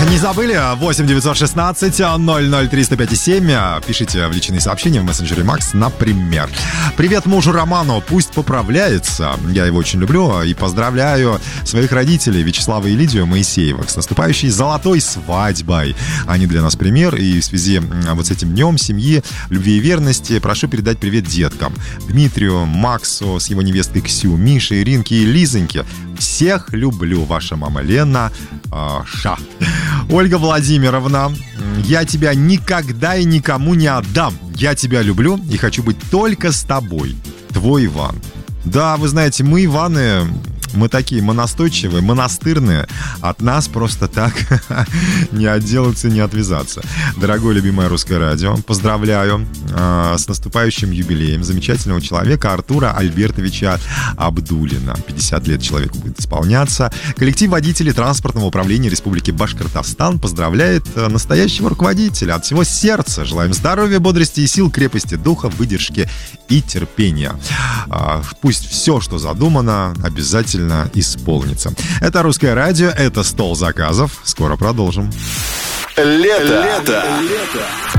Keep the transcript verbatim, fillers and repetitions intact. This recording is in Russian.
Не забыли? восемь девятьсот шестнадцать ноль ноль триста пять семь. Пишите в личные сообщения в мессенджере Макс, например. Привет мужу Роману, пусть поправляется. Я его очень люблю и поздравляю своих родителей Вячеслава и Лидию Моисеевых с наступающей золотой свадьбой. Они для нас пример, и в связи вот с этим днем семьи, любви и верности прошу передать привет деткам. Дмитрию, Максу с его невесткой Ксю, Мише, Иринке и Лизоньке. Всех люблю, ваша мама Лена. Э, ша. Ольга Владимировна, я тебя никогда и никому не отдам. Я тебя люблю и хочу быть только с тобой. Твой Иван. Да, вы знаете, мы, Иваны, мы такие монастойчивые, монастырные. От нас просто так не отделаться, не отвязаться. Дорогое любимое русское радио, поздравляю э, с наступающим юбилеем замечательного человека Артура Альбертовича Абдуллина. пятьдесят лет человеку будет исполняться. Коллектив водителей транспортного управления Республики Башкортостан поздравляет э, настоящего руководителя. От всего сердца желаем здоровья, бодрости и сил, крепости духа, выдержки и терпения. Э, пусть все, что задумано, обязательно исполнится. Это Русское радио, это Стол заказов. Скоро продолжим. Лето. Лето. Лето.